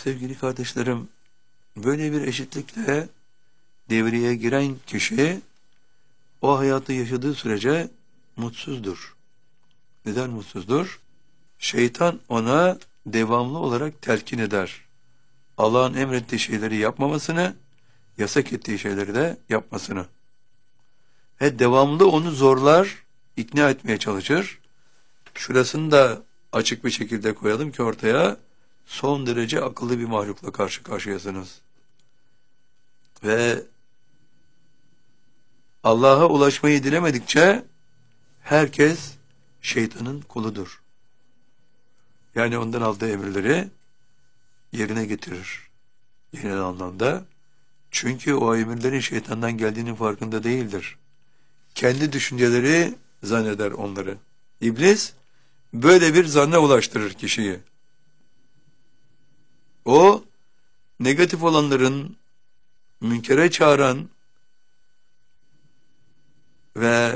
Sevgili kardeşlerim, böyle bir eşitlikle devreye giren kişi o hayatı yaşadığı sürece mutsuzdur. Neden mutsuzdur? Şeytan ona devamlı olarak telkin eder. Allah'ın emrettiği şeyleri yapmamasını, yasak ettiği şeyleri de yapmasını. Devamlı onu zorlar, ikna etmeye çalışır. Şurasını da açık bir şekilde koyalım ki ortaya, son derece akıllı bir mahlukla karşı karşıyasınız. Ve Allah'a ulaşmayı dilemedikçe herkes şeytanın kuludur. Yani ondan aldığı emirleri yerine getirir. Genel anlamda. Çünkü o emirlerin şeytandan geldiğinin farkında değildir. Kendi düşünceleri zanneder onları. İblis böyle bir zanne ulaştırır kişiyi. O negatif olanların, münkere çağıran ve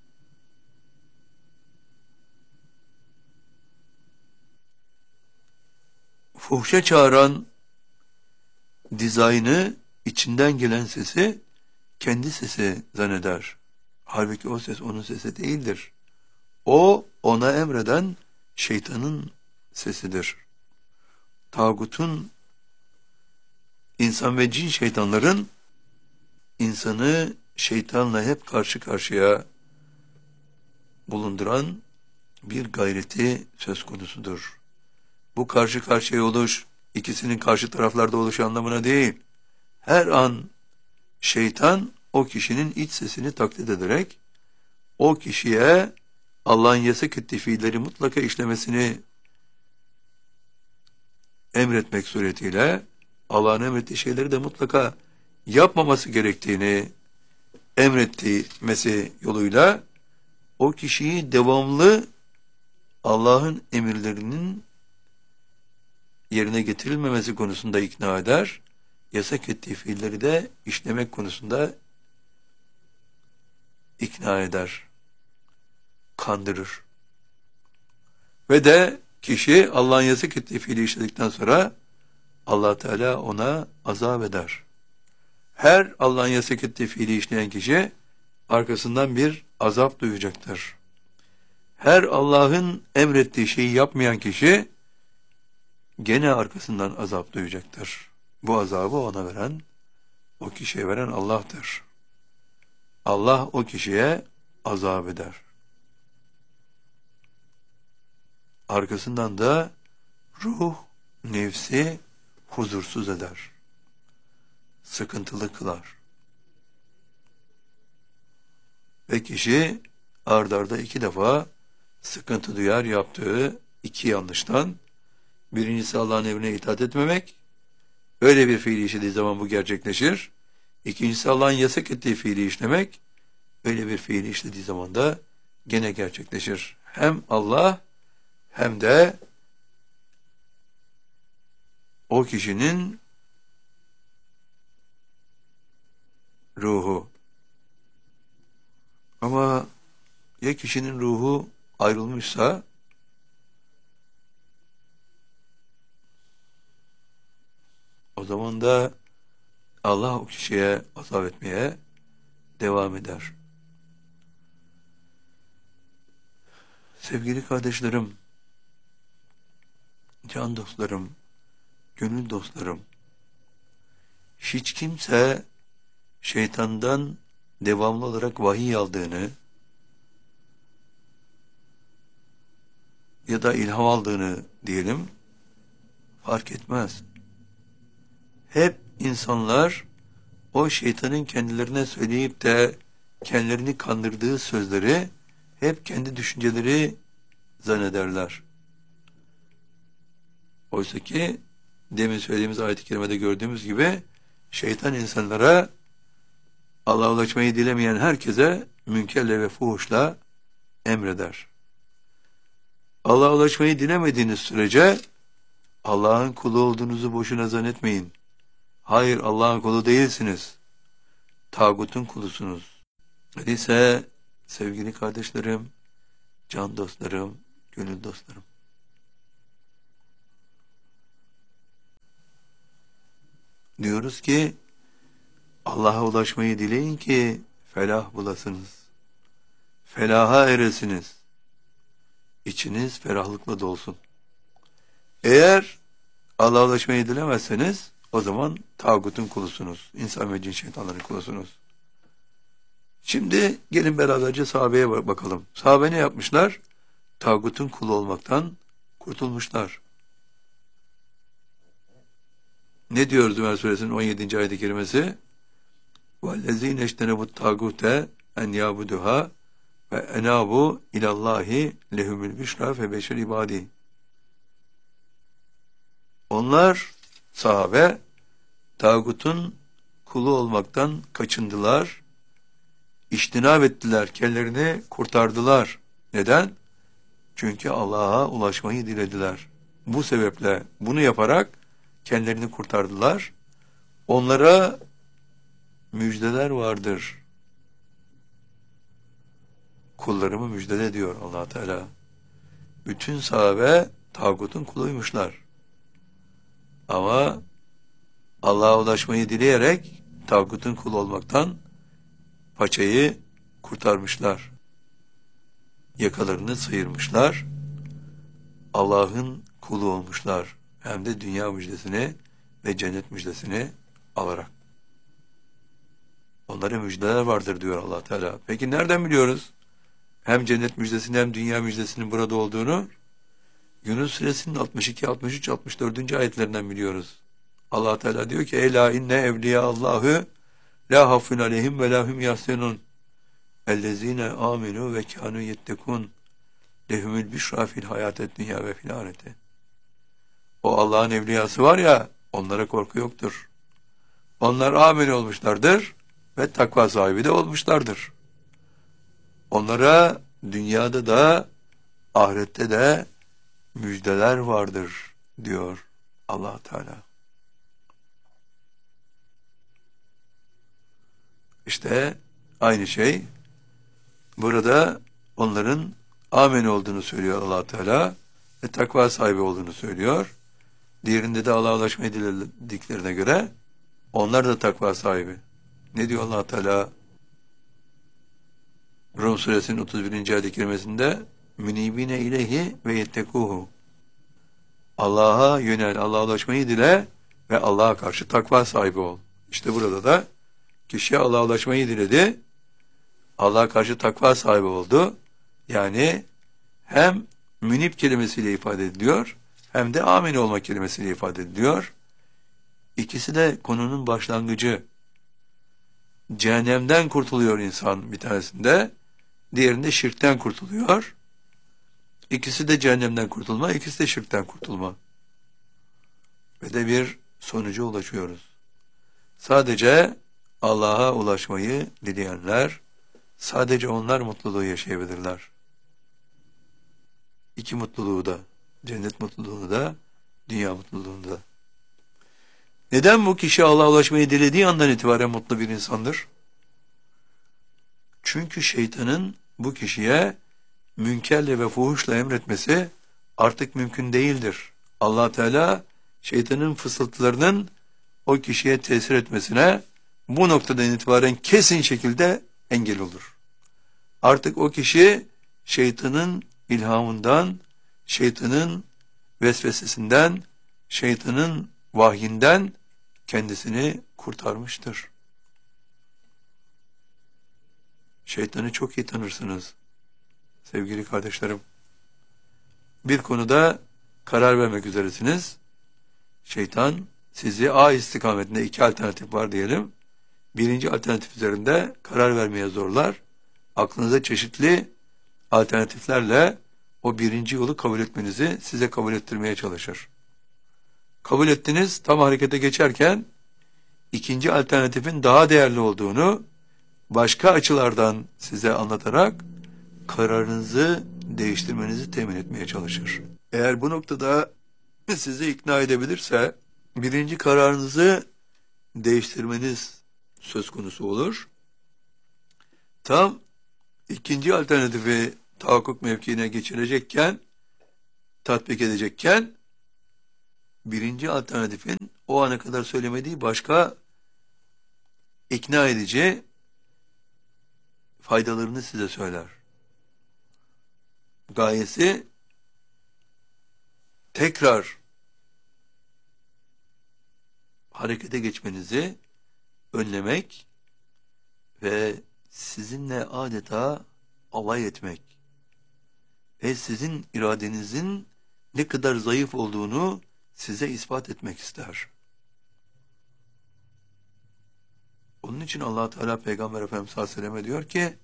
fuhşa çağıran dizaynı, içinden gelen sesi kendi sesi zanneder. Halbuki o ses onun sesi değildir. O, ona emreden şeytanın sesidir. Tağutun, insan ve cin şeytanların insanı şeytanla hep karşı karşıya bulunduran bir gayreti söz konusudur. Bu karşı karşıya oluş, ikisinin karşı taraflarda oluşu anlamına değil. Her an şeytan o kişinin iç sesini taklit ederek o kişiye Allah'ın yasak ettiği fiilleri mutlaka işlemesini emretmek suretiyle Allah'ın emrettiği şeyleri de mutlaka yapmaması gerektiğini emretmesi yoluyla o kişiyi devamlı Allah'ın emirlerinin yerine getirilmemesi konusunda ikna eder, yasak ettiği fiilleri de işlemek konusunda ikna eder, kandırır. Ve de kişi Allah'ın yasak ettiği fiili işledikten sonra Allah Teala ona azap eder. Her Allah'ın yasak ettiği fiili işleyen kişi arkasından bir azap duyacaktır. Her Allah'ın emrettiği şeyi yapmayan kişi gene arkasından azap duyacaktır. Bu azabı ona veren, o kişiye veren Allah'tır. Allah o kişiye azap eder. Arkasından da ruh, nefsi huzursuz eder. Sıkıntılı kılar. Ve kişi ard arda 2 defa sıkıntı duyar yaptığı 2 yanlıştan. Birincisi Allah'ın emrine itaat etmemek. Öyle bir fiili işlediği zaman bu gerçekleşir. İkincisi Allah'ın yasak ettiği fiili işlemek. Öyle bir fiili işlediği zaman da gene gerçekleşir. Hem Allah hem de o kişinin ruhu. Ama ya kişinin ruhu ayrılmışsa o zaman da Allah o kişiye azap etmeye devam eder. Sevgili kardeşlerim, can dostlarım, gönül dostlarım, hiç kimse şeytandan devamlı olarak vahiy aldığını ya da ilham aldığını diyelim fark etmez. Hep insanlar o şeytanın kendilerine söyleyip de kendilerini kandırdığı sözleri hep kendi düşünceleri zannederler. Oysa ki demin söylediğimiz ayet-i kerimede gördüğümüz gibi şeytan insanlara Allah'a ulaşmayı dilemeyen herkese münkerle ve fuhuşla emreder. Allah'a ulaşmayı dilemediğiniz sürece Allah'ın kulu olduğunuzu boşuna zannetmeyin. Hayır, Allah'ın kulu değilsiniz. Tağutun kulusunuz. Öyleyse sevgili kardeşlerim, can dostlarım, gönül dostlarım, Diyoruz ki Allah'a ulaşmayı dileyin ki felah bulasınız. Felaha eresiniz. İçiniz ferahlıkla dolsun. Eğer Allah'a ulaşmayı dilemezseniz o zaman tağutun kulusunuz. İnsan ve cin şeytanların kulusunuz. Şimdi gelin beraberce sahabeye bakalım. Sahabe ne yapmışlar? Tağutun kulu olmaktan kurtulmuşlar. Ne diyor Zümer Suresinin 17. ayet-i kerimesi? وَالَّذ۪ينَ اَجْتَنَبُوا التَّاغُوتَ اَنْ يَعْبُدُهَا وَاَنَابُوا اِلَى اللّٰهِ لَهُمُ الْبِشْرَى فَبَشِّرْ عِبَادِهِ. Onlar, sahabe, tağutun kulu olmaktan kaçındılar, İçtinab ettiler, kendilerini kurtardılar. Neden? Çünkü Allah'a ulaşmayı dilediler. Bu sebeple bunu yaparak kendilerini kurtardılar. Onlara müjdeler vardır. Kullarımı müjdele diyor Allah Teala. Bütün sahabe tağutun kuluymuşlar. Ama Allah'a ulaşmayı dileyerek tağutun kulu olmaktan paçayı kurtarmışlar. Yakalarını sıyırmışlar. Allah'ın kulu olmuşlar. Hem de dünya müjdesini ve cennet müjdesini alarak. Onlara müjdeler vardır diyor Allah Teala. Peki nereden biliyoruz? Hem cennet müjdesini hem dünya müjdesinin burada olduğunu Yunus Suresinin 62, 63, 64. ayetlerinden biliyoruz. Allah Teala diyor ki: "Ela inne evliya Allahu la hafun aleyhim ve la hum yahzenun. Ellezine amenu ve kanu yettekun. Lehumul bişra fil hayated dünya ve fil ahirete." O Allah'ın evliyası var ya, onlara korku yoktur. Onlar amin olmuşlardır ve takva sahibi de olmuşlardır. Onlara dünyada da ahirette de müjdeler vardır diyor Allah Teala. İşte aynı şey burada onların amin olduğunu söylüyor Allah Teala ve takva sahibi olduğunu söylüyor. Diğerinde de Allah'a ulaşmayı dilediklerine göre onlar da takva sahibi. Ne diyor Allah Teala? Rum Suresinin 31. ayet-i kerimesinde münibine ileyhi ve yettekuhu. Allah'a yönel, Allah'a ulaşmayı dile ve Allah'a karşı takva sahibi ol. İşte burada da kişi Allah'a ulaşmayı diledi, Allah'a karşı takva sahibi oldu. Yani hem münib kelimesiyle ifade ediliyor, hem de amin olma kelimesiyle ifade ediliyor. İkisi de konunun başlangıcı. Cehennemden kurtuluyor insan bir tanesinde, diğerinde şirkten kurtuluyor. İkisi de cehennemden kurtulma, ikisi de şirkten kurtulma. Ve de bir sonuca ulaşıyoruz. Sadece Allah'a ulaşmayı dileyenler, sadece onlar mutluluğu yaşayabilirler. İki mutluluğu da, cennet mutluluğunu da, dünya mutluluğunu da. Neden bu kişi Allah'a ulaşmayı dilediği andan itibaren mutlu bir insandır? Çünkü şeytanın bu kişiye münkerle ve fuhuşla emretmesi artık mümkün değildir. Allah Teala şeytanın fısıltılarının o kişiye tesir etmesine bu noktadan itibaren kesin şekilde engel olur. Artık o kişi şeytanın ilhamından, şeytanın vesvesesinden, şeytanın vahyinden kendisini kurtarmıştır. Şeytanı çok iyi tanırsınız sevgili kardeşlerim. Bir konuda karar vermek üzeresiniz. Şeytan sizi A istikametinde iki alternatif var diyelim. Birinci alternatif üzerinde karar vermeye zorlar. Aklınıza çeşitli alternatiflerle o birinci yolu kabul etmenizi size kabul ettirmeye çalışır. Kabul ettiniz, tam harekete geçerken ikinci alternatifin daha değerli olduğunu başka açılardan size anlatarak kararınızı değiştirmenizi temin etmeye çalışır. Eğer bu noktada sizi ikna edebilirse birinci kararınızı değiştirmeniz söz konusu olur. Tam ikinci alternatifi tahakkuk mevkiine geçirecekken, tatbik edecekken birinci alternatifin o ana kadar söylemediği başka ikna edici faydalarını size söyler. Gayesi tekrar harekete geçmenizi önlemek ve sizinle adeta alay etmek ve sizin iradenizin ne kadar zayıf olduğunu size ispat etmek ister. Onun için Allah Teala Peygamber Efendimiz sallallahu aleyhi ve selleme diyor ki,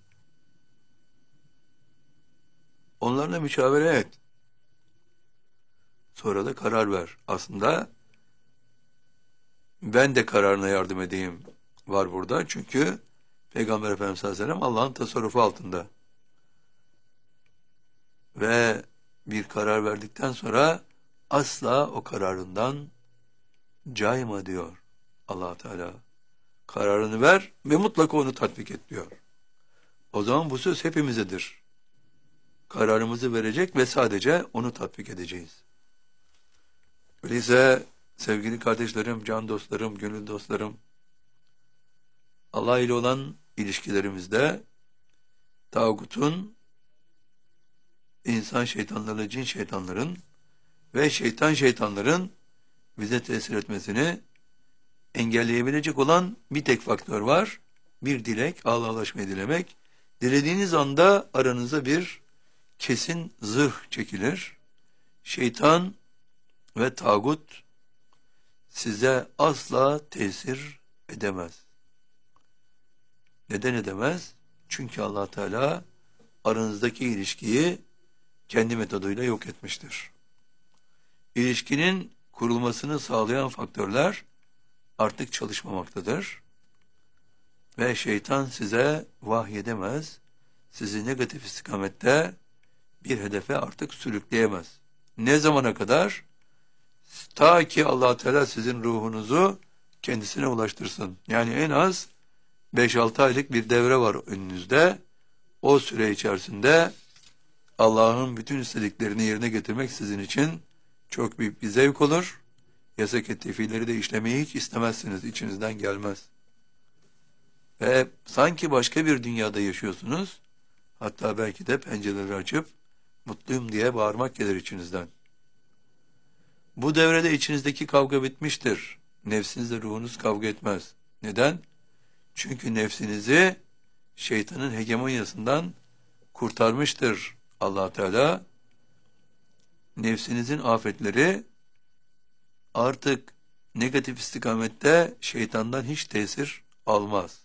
onlarla müşavere et. Sonra da karar ver. Aslında ben de kararına yardım edeyim var burada. Çünkü Peygamber Efendimiz sallallahu aleyhi ve sellem Allah'ın tasarrufu altında. Ve bir karar verdikten sonra asla o kararından cayma diyor Allah Teala. Kararını ver ve mutlaka onu tatbik et diyor. O zaman bu söz hepimizedir. Kararımızı verecek ve sadece onu tatbik edeceğiz. Öyleyse sevgili kardeşlerim, can dostlarım, gönül dostlarım, Allah ile olan ilişkilerimizde tağutun, insan şeytanlarıyla cin şeytanların ve şeytanların bize tesir etmesini engelleyebilecek olan bir tek faktör var. Bir dilek, Allah'laşmayı dilemek. Dilediğiniz anda aranıza bir kesin zırh çekilir. Şeytan ve tağut size asla tesir edemez. Neden edemez? Çünkü Allah Teala aranızdaki ilişkiyi kendi metoduyla yok etmiştir. İlişkinin kurulmasını sağlayan faktörler artık çalışmamaktadır. Ve şeytan size vahyedemez, sizi negatif istikamette bir hedefe artık sürükleyemez. Ne zamana kadar? Ta ki Allah Teala sizin ruhunuzu kendisine ulaştırsın. Yani en az 5-6 aylık bir devre var önünüzde. O süre içerisinde Allah'ın bütün istediklerini yerine getirmek sizin için çok büyük bir zevk olur. Yasak ettiği fiilleri de işlemeyi hiç istemezsiniz, içinizden gelmez. Ve sanki başka bir dünyada yaşıyorsunuz. Hatta belki de pencereleri açıp mutluyum diye bağırmak gelir içinizden. Bu devrede içinizdeki kavga bitmiştir. Nefsinizle ruhunuz kavga etmez. Neden? Çünkü nefsinizi şeytanın hegemonyasından kurtarmıştır Allah Teala. Nefsinizin afetleri artık negatif istikamette şeytandan hiç tesir almaz.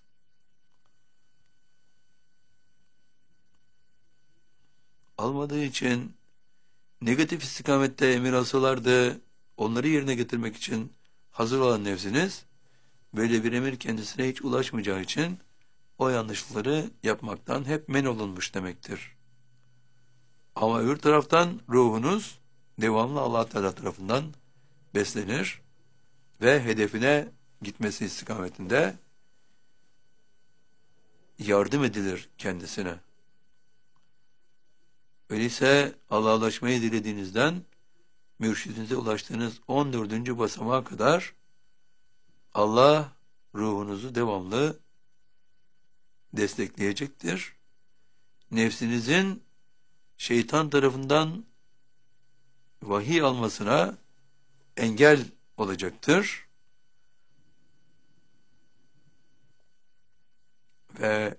Almadığı için negatif istikamette emir alsalardı, onları yerine getirmek için hazır olan nefsiniz, böyle bir emir kendisine hiç ulaşmayacağı için o yanlışlıkları yapmaktan hep men olunmuş demektir. Ama öbür taraftan ruhunuz devamlı Allah Teala tarafından beslenir ve hedefine gitmesi istikametinde yardım edilir kendisine. Öyleyse Allah'laşmayı dilediğinizden mürşidinize ulaştığınız 14. basamağa kadar Allah ruhunuzu devamlı destekleyecektir. Nefsinizin şeytan tarafından vahiy almasına engel olacaktır. Ve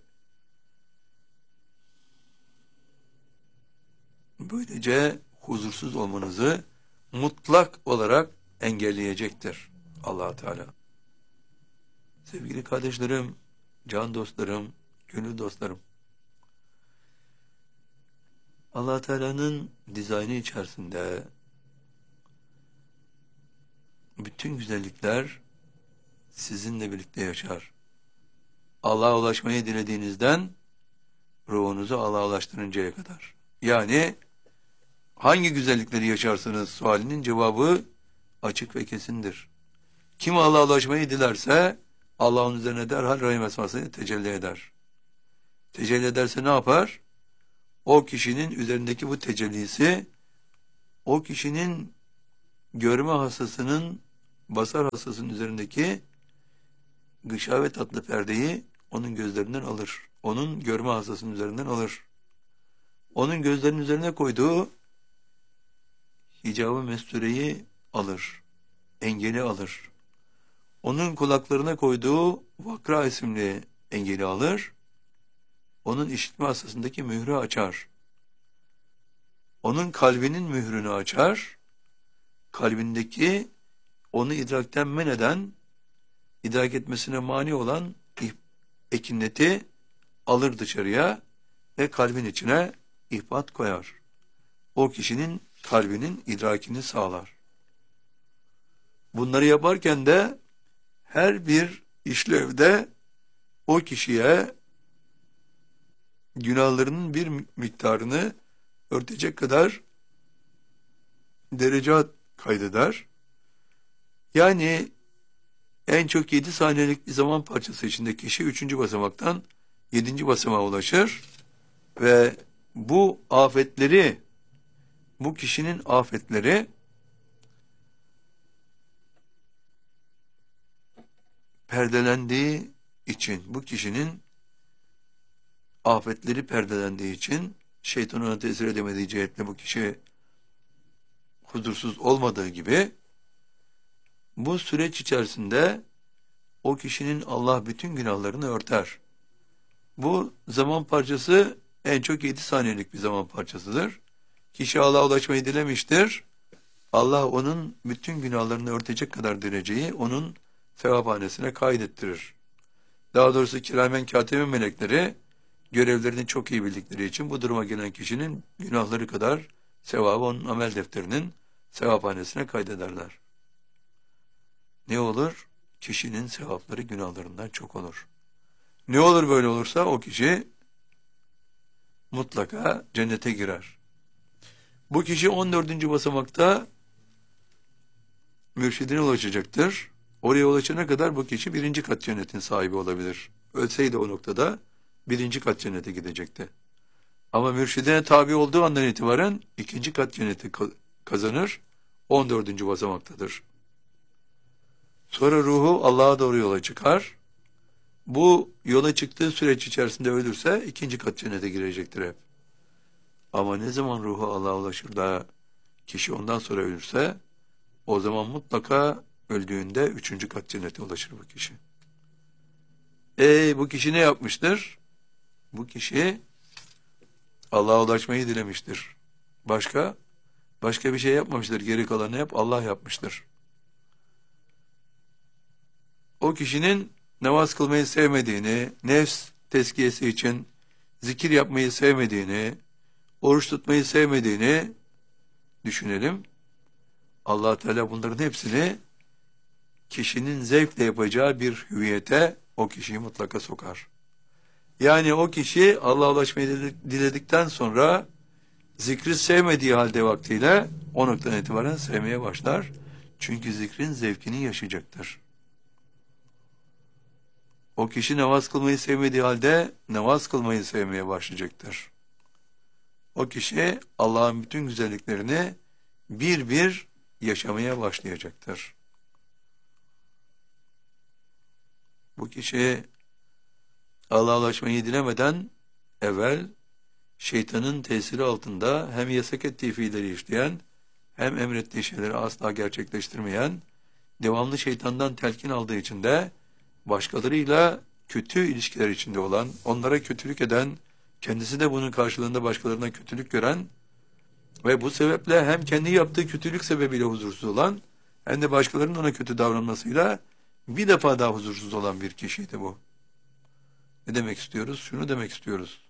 böylece huzursuz olmanızı mutlak olarak engelleyecektir Allah Teala. Sevgili kardeşlerim, can dostlarım, gönül dostlarım, Allah Teala'nın dizaynı içerisinde bütün güzellikler sizinle birlikte yaşar. Allah'a ulaşmayı dilediğinizden ruhunuzu Allah'a ulaştırıncaya kadar. Yani hangi güzellikleri yaşarsınız sualinin cevabı açık ve kesindir. Kim Allah'a ulaşmayı dilerse Allah'ın üzerine derhal rahim esmasıyla tecelli eder. Tecelli ederse ne yapar? O kişinin üzerindeki bu tecellisi o kişinin görme hastasının basar hastasının üzerindeki gışavet adlı perdeyi onun gözlerinden alır. Onun görme hastasının üzerinden alır. Onun gözlerinin üzerine koyduğu hicab-ı mestureyi alır. Engeli alır. Onun kulaklarına koyduğu vakra isimli engeli alır. Onun işitme hastasındaki mührü açar. Onun kalbinin mührünü açar. Kalbindeki onu idrakten men eden, idrak etmesine mani olan ekineti alır dışarıya ve kalbin içine ihbat koyar. O kişinin kalbinin idrakini sağlar. Bunları yaparken de her bir işlevde o kişiye günahlarının bir miktarını örtecek kadar derece kaydeder. Yani en çok 7 saniyelik bir zaman parçası içinde kişi 3. basamaktan 7. basamağa ulaşır ve bu afetleri, bu kişinin afetleri perdelendiği için, bu kişinin afetleri perdelendiği için şeytanın ona tesir edemediği cihetle bu kişi huzursuz olmadığı gibi bu süreç içerisinde o kişinin Allah bütün günahlarını örter. Bu zaman parçası en çok 7 saniyelik bir zaman parçasıdır. Kişi Allah'a ulaşmayı dilemiştir. Allah onun bütün günahlarını örtecek kadar dereceyi onun sevaphanesine kaydettirir. Daha doğrusu kiramen katiben melekleri görevlerini çok iyi bildikleri için bu duruma gelen kişinin günahları kadar sevabı onun amel defterinin sevaphanesine kaydederler. Ne olur? Kişinin sevapları günahlarından çok olur. Ne olur böyle olursa o kişi mutlaka cennete girer. Bu kişi 14. basamakta mürşidine ulaşacaktır. Oraya ulaşana kadar bu kişi 1. kat cennetin sahibi olabilir. Ölseydi o noktada 1. kat cennete gidecekti. Ama mürşidine tabi olduğu andan itibaren 2. kat cenneti kazanır. 14. basamaktadır. Sonra ruhu Allah'a doğru yola çıkar. Bu yola çıktığı süreç içerisinde ölürse 2. kat cennete girecektir hep. Ama ne zaman ruhu Allah'a ulaşır da kişi ondan sonra ölürse o zaman mutlaka öldüğünde 3. kat cennete ulaşır bu kişi. Bu kişi ne yapmıştır? Bu kişi Allah'a ulaşmayı dilemiştir. Başka bir şey yapmamıştır. Geri kalanı hep Allah yapmıştır. O kişinin namaz kılmayı sevmediğini, nefs tezkiyesi için zikir yapmayı sevmediğini, oruç tutmayı sevmediğini düşünelim. Allah Teala bunların hepsini kişinin zevkle yapacağı bir hüviyete o kişiyi mutlaka sokar. Yani o kişi Allah'a ulaşmayı diledikten sonra zikri sevmediği halde vaktiyle o noktadan itibaren sevmeye başlar. Çünkü zikrin zevkini yaşayacaktır. O kişi namaz kılmayı sevmediği halde namaz kılmayı sevmeye başlayacaktır. O kişi Allah'ın bütün güzelliklerini bir bir yaşamaya başlayacaktır. Bu kişi Allah'a ulaşmayı dilemeden evvel şeytanın tesiri altında hem yasak ettiği fiilleri işleyen hem emrettiği şeyleri asla gerçekleştirmeyen, devamlı şeytandan telkin aldığı için de başkalarıyla kötü ilişkiler içinde olan, onlara kötülük eden, kendisi de bunun karşılığında başkalarına kötülük gören ve bu sebeple hem kendi yaptığı kötülük sebebiyle huzursuz olan hem de başkalarının ona kötü davranmasıyla bir defa daha huzursuz olan bir kişiydi bu. Ne demek istiyoruz? Şunu demek istiyoruz.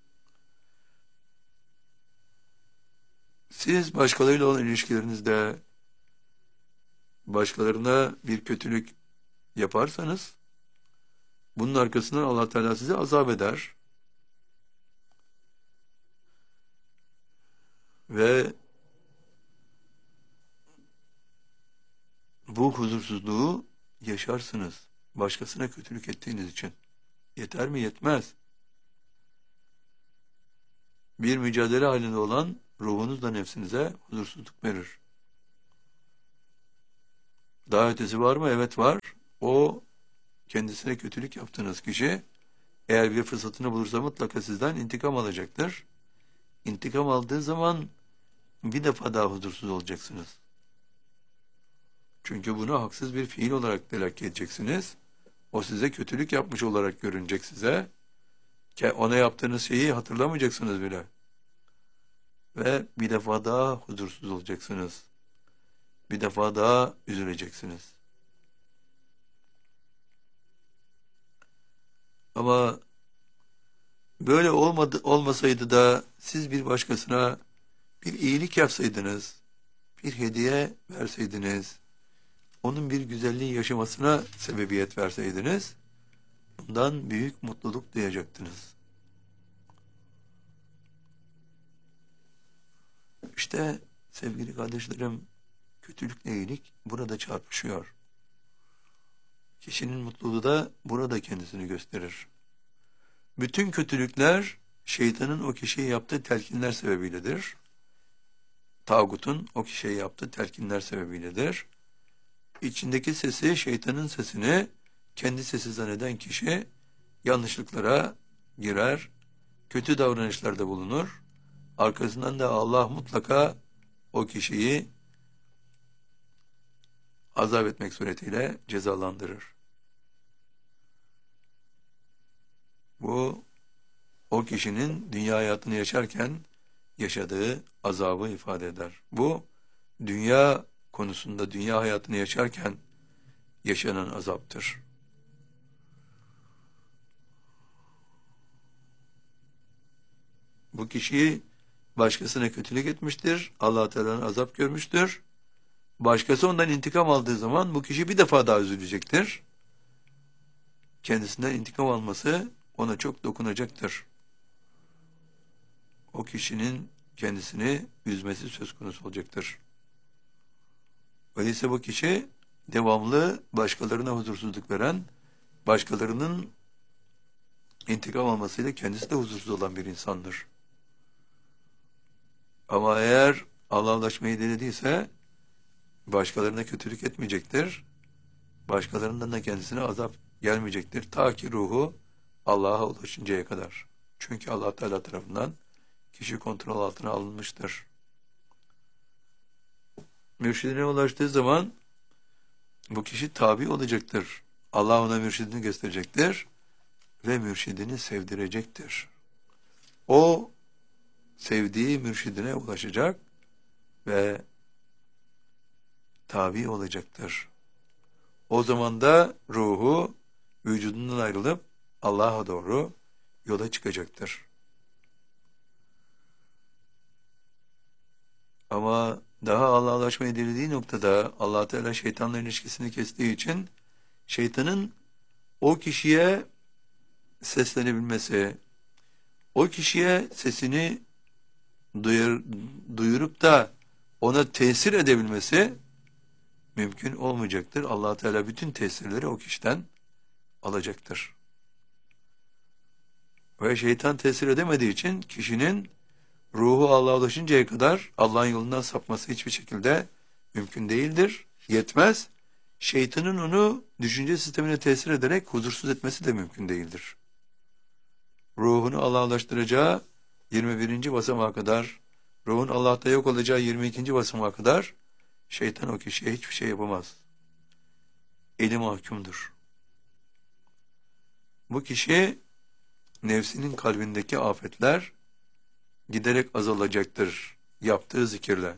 Siz başkalarıyla olan ilişkilerinizde başkalarına bir kötülük yaparsanız bunun arkasından Allah Teala size azap eder. Ve bu huzursuzluğu yaşarsınız. Başkasına kötülük ettiğiniz için. Yeter mi? Yetmez. Bir mücadele halinde olan ruhunuz da nefsinize huzursuzluk verir. Daha ötesi var mı? Evet var. O kendisine kötülük yaptığınız kişi eğer bir fırsatını bulursa mutlaka sizden intikam alacaktır. İntikam aldığı zaman bir defa daha huzursuz olacaksınız. Çünkü bunu haksız bir fiil olarak telakki edeceksiniz. O size kötülük yapmış olarak görünecek size. Ona yaptığınız şeyi hatırlamayacaksınız bile. Ve bir defa daha huzursuz olacaksınız. Bir defa daha üzüleceksiniz. Ama böyle olmasaydı da siz bir başkasına bir iyilik yapsaydınız, bir hediye verseydiniz, onun bir güzelliği yaşamasına sebebiyet verseydiniz, bundan büyük mutluluk duyacaktınız. İşte sevgili kardeşlerim, kötülükle iyilik burada çarpışıyor. Kişinin mutluluğu da burada kendisini gösterir. Bütün kötülükler şeytanın o kişiye yaptığı telkinler sebebiyledir. Tağutun o kişiye yaptığı telkinler sebebiyledir. İçindeki sesi, şeytanın sesini kendi sesi zanneden kişi yanlışlıklara girer, kötü davranışlarda bulunur. Arkasından da Allah mutlaka o kişiyi azap etmek suretiyle cezalandırır. Bu o kişinin dünya hayatını yaşarken yaşadığı azabı ifade eder. Bu dünya konusunda dünya hayatını yaşarken yaşanan azaptır. Bu kişiyi başkasına kötülük etmiştir. Allah Teala'nın azap görmüştür. Başkası ondan intikam aldığı zaman bu kişi bir defa daha üzülecektir. Kendisinden intikam alması ona çok dokunacaktır. O kişinin kendisini üzmesi söz konusu olacaktır. Öyleyse bu kişi devamlı başkalarına huzursuzluk veren, başkalarının intikam almasıyla kendisi de huzursuz olan bir insandır. Ama eğer Allah'laşmayı denediyse başkalarına kötülük etmeyecektir. Başkalarından da kendisine azap gelmeyecektir. Ta ki ruhu Allah'a ulaşıncaya kadar. Çünkü Allah Teala tarafından kişi kontrol altına alınmıştır. Mürşidine ulaştığı zaman bu kişi tabi olacaktır. Allah ona mürşidini gösterecektir ve mürşidini sevdirecektir. O sevdiği mürşidine ulaşacak ve tabi olacaktır. O zaman da ruhu vücudundan ayrılıp Allah'a doğru yola çıkacaktır. Ama daha Allah'a ulaşmayı dilediği noktada Allah Teala şeytanla ilişkisini kestiği için şeytanın o kişiye seslenebilmesi, o kişiye sesini duyurup da ona tesir edebilmesi mümkün olmayacaktır. Allah Teala bütün tesirleri o kişiden alacaktır. Ve şeytan tesir edemediği için kişinin ruhu Allah'a ulaşıncaya kadar Allah'ın yolundan sapması hiçbir şekilde mümkün değildir. Yetmez. Şeytanın onu düşünce sistemine tesir ederek huzursuz etmesi de mümkün değildir. Ruhunu Allah'a ulaştıracağı 21. basamağa kadar, ruhun Allah'ta yok olacağı 22. basamağa kadar şeytan o kişiye hiçbir şey yapamaz. Eli mahkumdur. Bu kişi nefsinin kalbindeki afetler giderek azalacaktır yaptığı zikirle.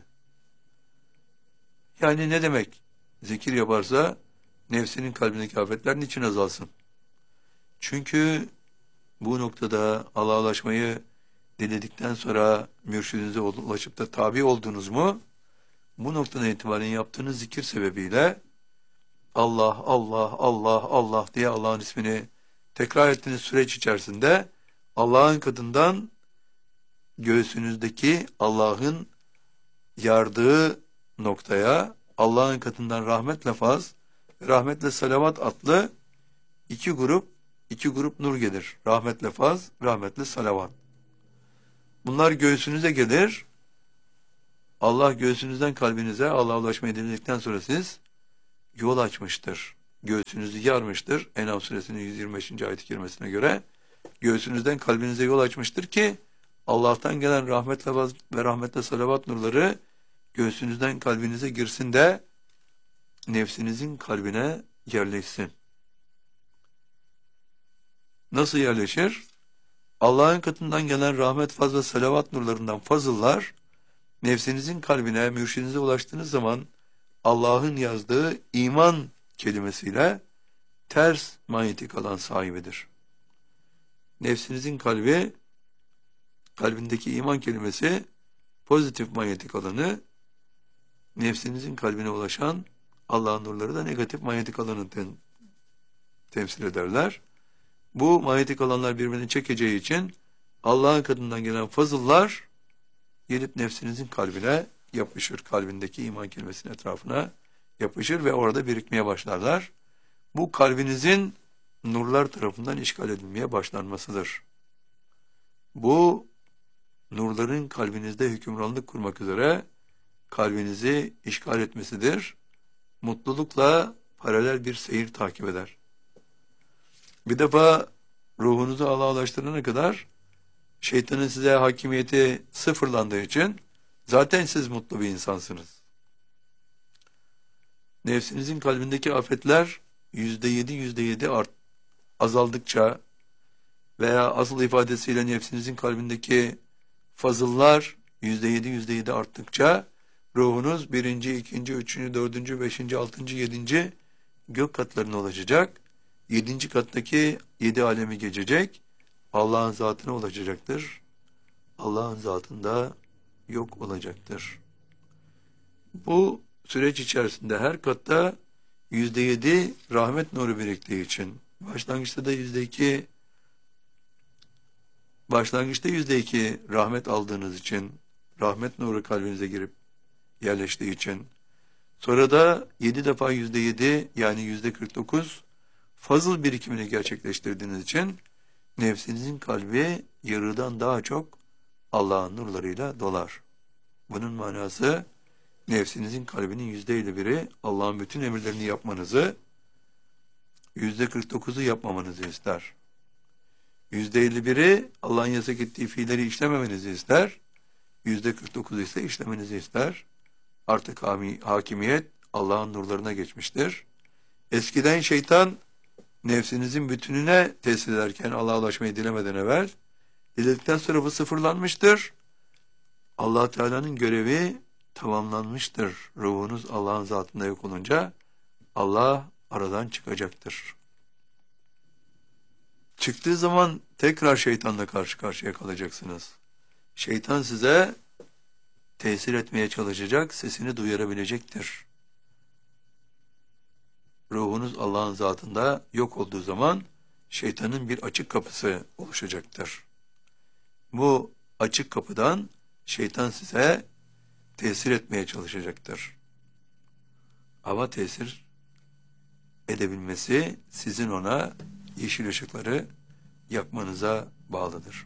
Yani ne demek? Zikir yaparsa nefsinin kalbindeki afetler niçin azalsın? Çünkü bu noktada Allah'a ulaşmayı diledikten sonra mürşidinize ulaşıp da tabi oldunuz mu? Bu noktadan itibaren yaptığınız zikir sebebiyle Allah, Allah, Allah, Allah diye Allah'ın ismini tekrar ettiğiniz süreç içerisinde Allah'ın katından göğsünüzdeki Allah'ın yardığı noktaya Allah'ın katından rahmetle faz, rahmetle salavat adlı iki grup nur gelir. Rahmetle faz, rahmetle salavat. Bunlar göğsünüze gelir. Allah göğsünüzden kalbinize Allah'a ulaşmayı denedikten sonra siz yol açmıştır. Göğsünüzü yarmıştır. En'am suresinin 125. ayet-i kerimesine göre göğsünüzden kalbinize yol açmıştır ki Allah'tan gelen rahmetle ve rahmetle salavat nurları göğsünüzden kalbinize girsin de nefsinizin kalbine yerleşsin. Nasıl yerleşir? Allah'ın katından gelen rahmet, faz ve salavat nurlarından fazıllar nefsinizin kalbine, mürşidinize ulaştığınız zaman Allah'ın yazdığı iman kelimesiyle ters manyetik alan sahibidir. Nefsinizin kalbindeki iman kelimesi pozitif manyetik alanı, nefsinizin kalbine ulaşan Allah'ın nurları da negatif manyetik alanı temsil ederler. Bu manyetik alanlar birbirini çekeceği için Allah'ın katından gelen fazıllar gelip nefsinizin kalbine yapışır. Kalbindeki iman kelimesinin etrafına yapışır ve orada birikmeye başlarlar. Bu kalbinizin nurlar tarafından işgal edilmeye başlanmasıdır. Bu nurların kalbinizde hükümranlık kurmak üzere kalbinizi işgal etmesidir. Mutlulukla paralel bir seyir takip eder. Bir defa ruhunuzu Allah'a ulaştırana kadar şeytanın size hakimiyeti sıfırlandığı için zaten siz mutlu bir insansınız. Nefsinizin kalbindeki afetler %7 azaldıkça veya asıl ifadesiyle nefsinizin kalbindeki fazıllar %7 arttıkça ruhunuz 1., 2., 3., 4., 5., 6., 7. gök katlarına ulaşacak. 7. kattaki 7 alemi geçecek. Allah'ın zatına ulaşacaktır. Allah'ın zatında yok olacaktır. Bu süreç içerisinde her katta %7 rahmet nuru biriktiği için başlangıçta %2 rahmet aldığınız için, rahmet nuru kalbinize girip yerleştiği için, sonra da 7 defa %7 yani %49 fazıl birikimini gerçekleştirdiğiniz için nefsinizin kalbi yarıdan daha çok Allah'ın nurlarıyla dolar. Bunun manası nefsinizin kalbinin %51'i Allah'ın bütün emirlerini yapmanızı, %49'u yapmamanızı ister. %51'i Allah'ın yasak ettiği fiilleri işlememenizi ister. %49'u ise işlemenizi ister. Artık hakimiyet Allah'ın nurlarına geçmiştir. Eskiden şeytan nefsinizin bütününe tesir ederken Allah'a ulaşmayı dilemeden evvel, diledikten sonra bu sıfırlanmıştır. Allah Teala'nın görevi tamamlanmıştır. Ruhunuz Allah'ın zatında yok olunca Allah aradan çıkacaktır. Çıktığı zaman tekrar şeytanla karşı karşıya kalacaksınız. Şeytan size tesir etmeye çalışacak, sesini duyurabilecektir. Ruhunuz Allah'ın zatında yok olduğu zaman şeytanın bir açık kapısı oluşacaktır. Bu açık kapıdan şeytan size tesir etmeye çalışacaktır. Ama tesir edebilmesi sizin ona yeşil ışıkları yakmanıza bağlıdır.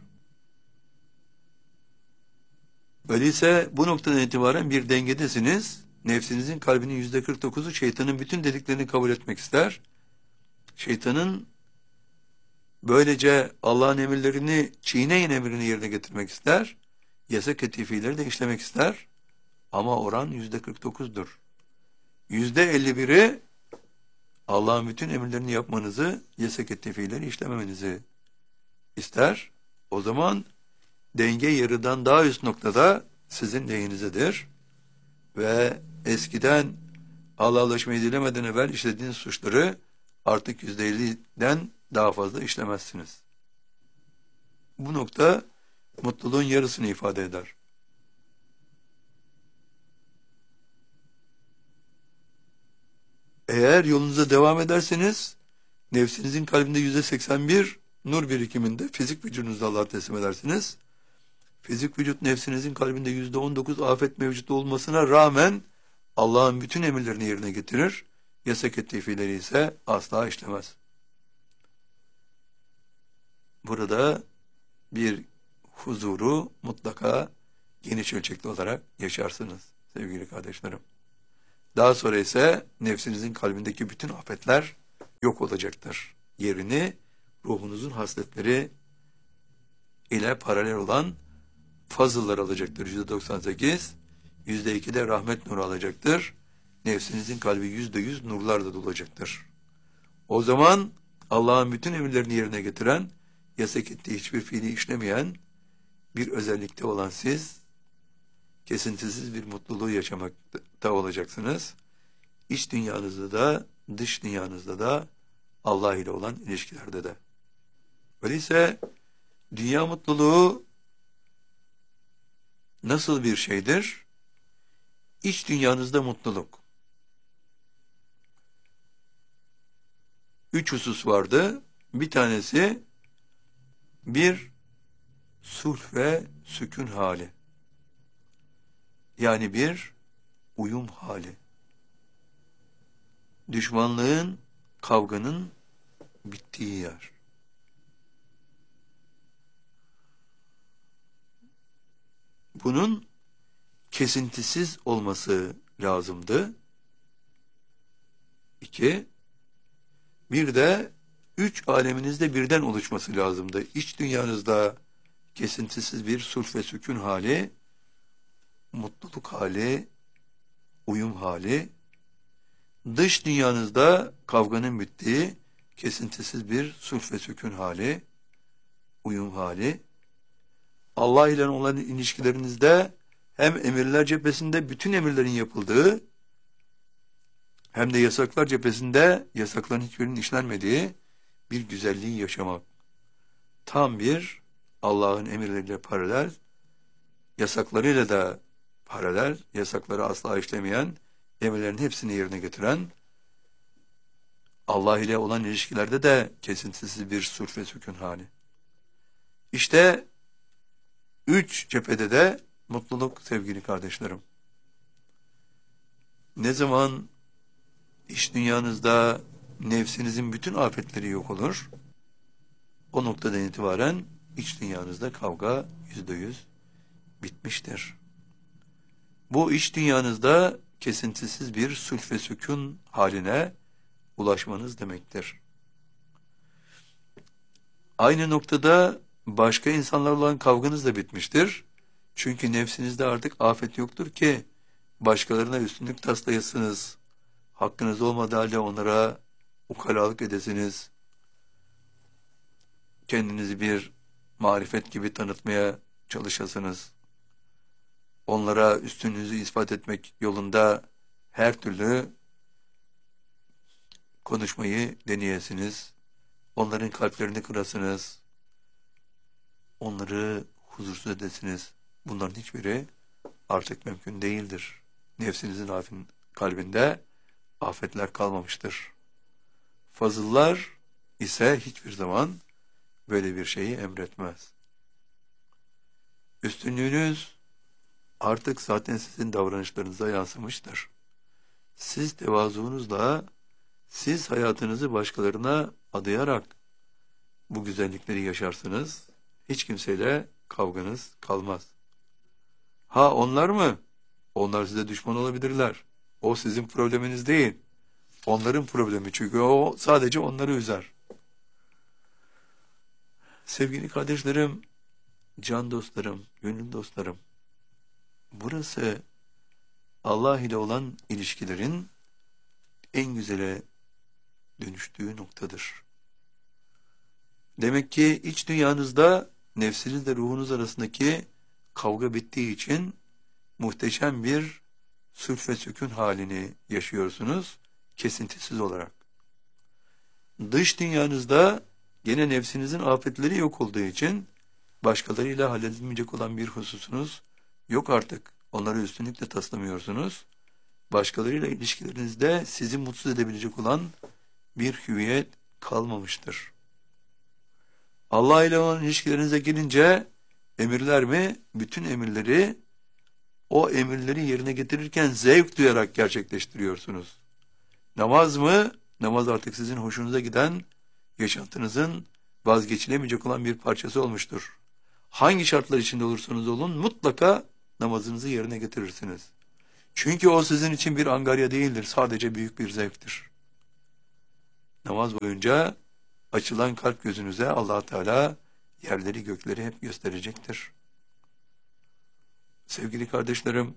Öyleyse bu noktadan itibaren bir dengedesiniz. Nefsinizin kalbinin %49'u şeytanın bütün dediklerini kabul etmek ister. Şeytanın böylece Allah'ın emirlerini çiğneyin emrini yerine getirmek ister. Yasak ettiği fiilleri de işlemek ister. Ama oran %49'dur. %51'i Allah'ın bütün emirlerini yapmanızı, yasak ettiği fiilleri işlememenizi ister. O zaman denge yarıdan daha üst noktada sizin lehinizedir. Ve eskiden Allah'a ulaşmayı dilemeden evvel işlediğiniz suçları artık %50'den daha fazla işlemezsiniz. Bu nokta mutluluğun yarısını ifade eder. Eğer yolunuza devam ederseniz nefsinizin kalbinde %81 nur birikiminde fizik vücudunuzu Allah'a teslim edersiniz. Fizik vücut nefsinizin kalbinde %19 afet mevcut olmasına rağmen Allah'ın bütün emirlerini yerine getirir. Yasak ettiği fiilleri ise asla işlemez. Burada bir huzuru mutlaka geniş ölçekli olarak yaşarsınız sevgili kardeşlerim. Daha sonra ise nefsinizin kalbindeki bütün afetler yok olacaktır. Yerini ruhunuzun hasletleri ile paralel olan fazıllar alacaktır. %98, %2 de rahmet nuru alacaktır. Nefsinizin kalbi %100 nurlarla dolacaktır. O zaman Allah'ın bütün emirlerini yerine getiren, yasak ettiği hiçbir fiili işlemeyen bir özellikte olan siz, kesintisiz bir mutluluğu yaşamakta olacaksınız. İç dünyanızda da, dış dünyanızda da, Allah ile olan ilişkilerde de. Öyleyse dünya mutluluğu nasıl bir şeydir? İç dünyanızda mutluluk. 3 husus vardı. Bir tanesi bir sulh ve sükun hali. Yani bir uyum hali. Düşmanlığın, kavganın bittiği yer. Bunun kesintisiz olması lazımdı. 2, bir de 3 aleminizde birden oluşması lazımdı. İç dünyanızda kesintisiz bir sulh ve sükun hali, mutluluk hali, uyum hali, dış dünyanızda kavganın bittiği kesintisiz bir sulh ve sükun hali, uyum hali, Allah ile olan ilişkilerinizde hem emirler cephesinde bütün emirlerin yapıldığı, hem de yasaklar cephesinde yasakların hiçbirinin işlenmediği bir güzelliği yaşamak. Tam bir Allah'ın emirleriyle paralel, yasaklarıyla da paralel, yasakları asla işlemeyen, emirlerin hepsini yerine getiren, Allah ile olan ilişkilerde de kesintisiz bir sulh ve sükun hali. İşte 3 cephede de mutluluk sevgili kardeşlerim. Ne zaman iç dünyanızda nefsinizin bütün afetleri yok olur, o noktadan itibaren iç dünyanızda kavga %100 bitmiştir. Bu iç dünyanızda kesintisiz bir sulh ve sükun haline ulaşmanız demektir. Aynı noktada başka insanlarla olan kavganız da bitmiştir. Çünkü nefsinizde artık afet yoktur ki başkalarına üstünlük taslayasınız. Hakkınız olmadığı halde onlara ukalalık edesiniz. Kendinizi bir marifet gibi tanıtmaya çalışasınız. Onlara üstünlüğünüzü ispat etmek yolunda her türlü konuşmayı deneyesiniz. Onların kalplerini kırasınız. Onları huzursuz edesiniz. Bunların hiçbiri artık mümkün değildir. Nefsinizin kalbinde afetler kalmamıştır. Fazıllar ise hiçbir zaman böyle bir şeyi emretmez. Üstünlüğünüz artık zaten sizin davranışlarınıza yansımıştır. Siz tevazuunuzla, siz hayatınızı başkalarına adayarak bu güzellikleri yaşarsınız. Hiç kimseyle kavganız kalmaz. Ha onlar mı? Onlar size düşman olabilirler. O sizin probleminiz değil. Onların problemi, çünkü o sadece onları üzer. Sevgili kardeşlerim, can dostlarım, gönül dostlarım, burası Allah ile olan ilişkilerin en güzele dönüştüğü noktadır. Demek ki iç dünyanızda nefsinizle ruhunuz arasındaki kavga bittiği için muhteşem bir sulh ve sükun halini yaşıyorsunuz, kesintisiz olarak. Dış dünyanızda gene nefsinizin afetleri yok olduğu için başkalarıyla halledilmeyecek olan bir hususunuz yok artık. Onları üstünlükle taslamıyorsunuz. Başkalarıyla ilişkilerinizde sizi mutsuz edebilecek olan bir hüviyet kalmamıştır. Allah ile olan ilişkilerinize gelince emirler mi? Bütün emirleri, o emirleri yerine getirirken zevk duyarak gerçekleştiriyorsunuz. Namaz mı? Namaz artık sizin hoşunuza giden, yaşantınızın vazgeçilemeyecek olan bir parçası olmuştur. Hangi şartlar içinde olursanız olun mutlaka namazınızı yerine getirirsiniz. Çünkü o sizin için bir angarya değildir, sadece büyük bir zevktir. Namaz boyunca açılan kalp gözünüze Allah Teala yerleri gökleri hep gösterecektir. Sevgili kardeşlerim,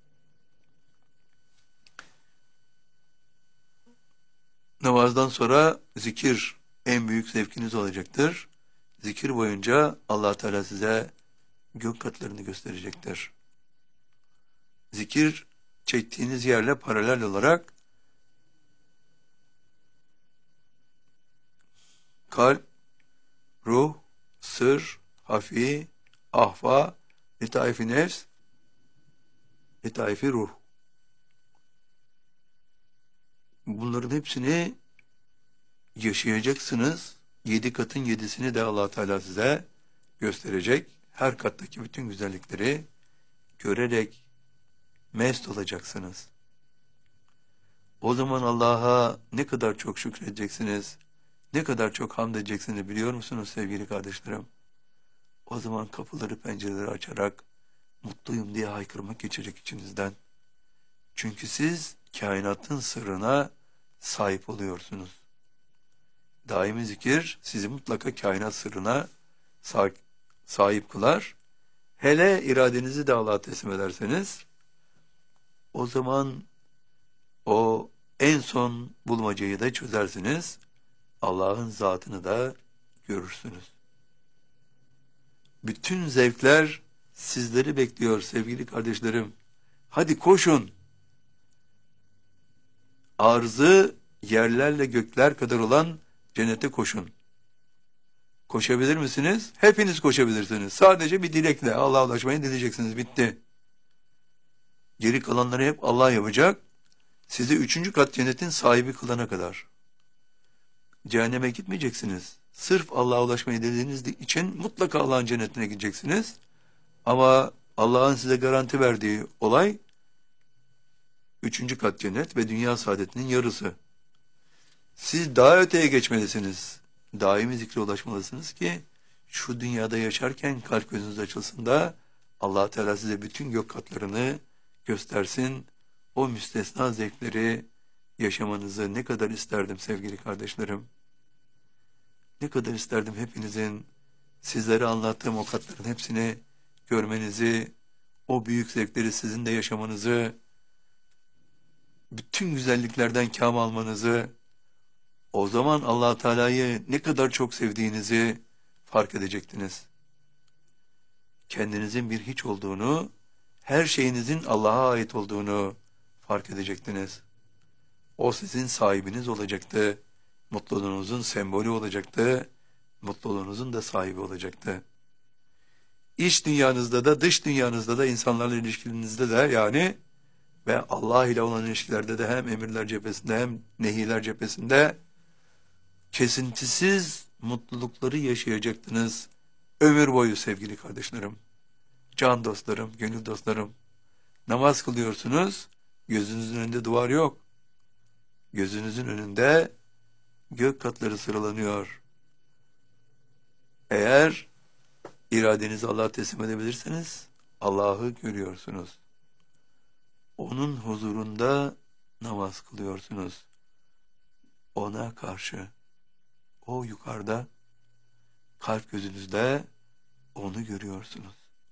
namazdan sonra zikir en büyük zevkiniz olacaktır. Zikir boyunca Allah Teala size gök katlarını gösterecektir. Zikir çektiğiniz yerle paralel olarak kalp, ruh, sır, hafi, ahfa, letaifi nefs, letaifi ruh. Bunların hepsini yaşayacaksınız. 7 katın 7'sini de Allah Teala size gösterecek. Her kattaki bütün güzellikleri görerek mest olacaksınız. O zaman Allah'a ne kadar çok şükredeceksiniz, ne kadar çok hamd edeceksiniz biliyor musunuz sevgili kardeşlerim? O zaman kapıları pencereleri açarak mutluyum diye haykırmak geçecek içinizden. Çünkü siz kainatın sırrına sahip oluyorsunuz. Daimi zikir sizi mutlaka kainat sırrına sahip kılar. Hele iradenizi de Allah'a teslim ederseniz, o zaman o en son bulmacayı da çözersiniz. Allah'ın zatını da görürsünüz. Bütün zevkler sizleri bekliyor sevgili kardeşlerim. Hadi koşun. Arzı yerlerle gökler kadar olan cennete koşun. Koşabilir misiniz? Hepiniz koşabilirsiniz. Sadece bir dilekle Allah'a ulaşmayı dileyeceksiniz. Bitti. Geri kalanları hep Allah yapacak. Sizi 3. kat cennetin sahibi kılana kadar. Cehenneme gitmeyeceksiniz. Sırf Allah'a ulaşmayı dilediğiniz için mutlaka Allah'ın cennetine gideceksiniz. Ama Allah'ın size garanti verdiği olay 3. kat cennet ve dünya saadetinin yarısı. Siz daha öteye geçmelisiniz. Daimi zikre ulaşmalısınız ki şu dünyada yaşarken kalp gözünüz açılsın da Allah Teala size bütün gök katlarını göstersin. O müstesna zevkleri yaşamanızı ne kadar isterdim sevgili kardeşlerim. Ne kadar isterdim hepinizin sizlere anlattığım o katların hepsini görmenizi, o büyük zevkleri sizin de yaşamanızı, bütün güzelliklerden kâm almanızı, o zaman Allah Teala'yı ne kadar çok sevdiğinizi fark edecektiniz. Kendinizin bir hiç olduğunu, her şeyinizin Allah'a ait olduğunu fark edecektiniz. O sizin sahibiniz olacaktı. Mutluluğunuzun sembolü olacaktı. Mutluluğunuzun da sahibi olacaktı. İç dünyanızda da dış dünyanızda da insanlarla ilişkinizde de yani ve Allah ile olan ilişkilerde de hem emirler cephesinde hem nehirler cephesinde kesintisiz mutlulukları yaşayacaktınız ömür boyu sevgili kardeşlerim. Can dostlarım, gönül dostlarım. Namaz kılıyorsunuz, gözünüzün önünde duvar yok. Gözünüzün önünde gök katları sıralanıyor. Eğer iradenizi Allah'a teslim edebilirseniz Allah'ı görüyorsunuz. Onun huzurunda namaz kılıyorsunuz. Ona karşı. O yukarıda, kalp gözünüzde onu görüyorsunuz.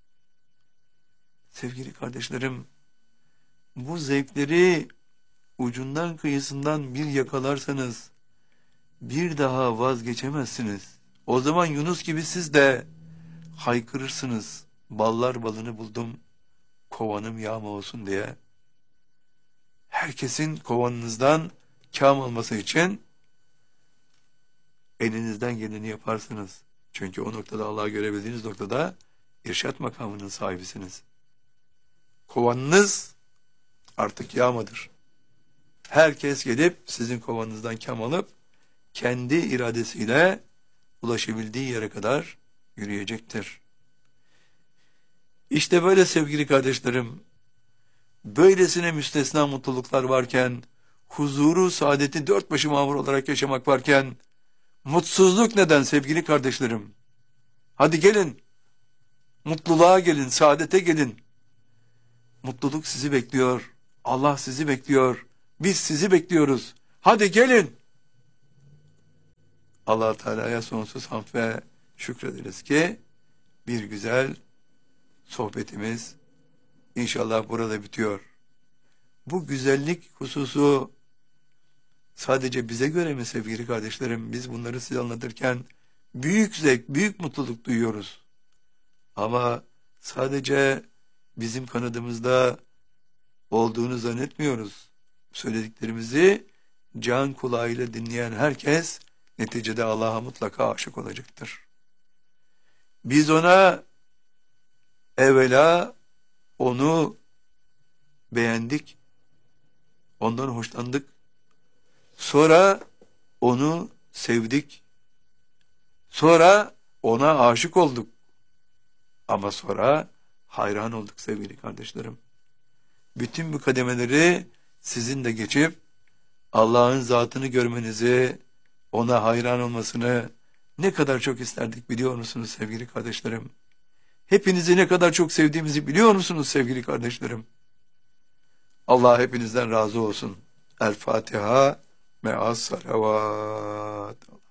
Sevgili kardeşlerim, bu zevkleri ucundan kıyısından bir yakalarsanız bir daha vazgeçemezsiniz. O zaman Yunus gibi siz de haykırırsınız. Ballar balını buldum, kovanım yağma olsun diye. Herkesin kovanınızdan kâm alması için elinizden geleni yaparsınız. Çünkü o noktada Allah'ı görebildiğiniz noktada irşat makamının sahibisiniz. Kovanınız artık yağmadır. Herkes gelip sizin kovanınızdan kâm alıp kendi iradesiyle ulaşabildiği yere kadar yürüyecektir. İşte böyle sevgili kardeşlerim, böylesine müstesna mutluluklar varken, huzuru, saadeti dört başı mamur olarak yaşamak varken, mutsuzluk neden sevgili kardeşlerim? Hadi gelin, mutluluğa gelin, saadete gelin. Mutluluk sizi bekliyor. Allah sizi bekliyor. Biz sizi bekliyoruz. Hadi gelin. Allah Teala'ya sonsuz hamd ve şükrederiz ki bir güzel sohbetimiz inşallah burada bitiyor. Bu güzellik hususu sadece bize göre mi sevgili kardeşlerim? Biz bunları size anlatırken büyük zevk, büyük mutluluk duyuyoruz. Ama sadece bizim kanadımızda olduğunu zannetmiyoruz. Söylediklerimizi can kulağıyla dinleyen herkes neticede Allah'a mutlaka aşık olacaktır. Biz ona evvela onu beğendik, ondan hoşlandık. Sonra onu sevdik. Sonra ona aşık olduk. Ama sonra hayran olduk sevgili kardeşlerim. Bütün bu kademeleri sizin de geçip Allah'ın zatını görmenizi, ona hayran olmasını ne kadar çok isterdik biliyor musunuz sevgili kardeşlerim? Hepinizi ne kadar çok sevdiğimizi biliyor musunuz sevgili kardeşlerim? Allah hepinizden razı olsun. El Fatiha me'as salavat.